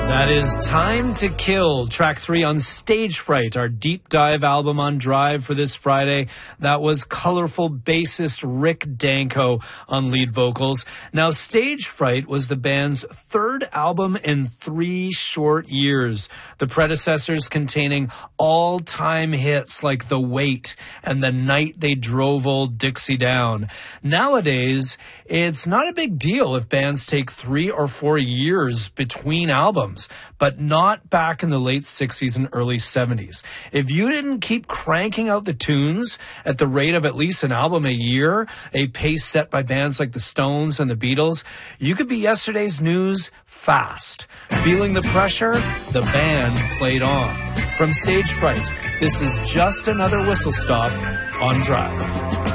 That is Time to Kill, track 3 on Stage Fright, our deep dive album on Drive for this Friday. That was colorful bassist Rick Danko on lead vocals. Now, Stage Fright was the band's third album in 3 short years. The predecessors containing all-time hits like The Wait and The Night They Drove Old Dixie Down. Nowadays, it's not a big deal if bands take 3 or 4 years between albums, but not back in the late 60s and early 70s. If you didn't keep cranking out the tunes at the rate of at least an album a year, a pace set by bands like the Stones and the Beatles, you could be yesterday's news fast. Feeling the pressure, the band played on. From Stage Fright, this is Just Another Whistle Stop on Drive.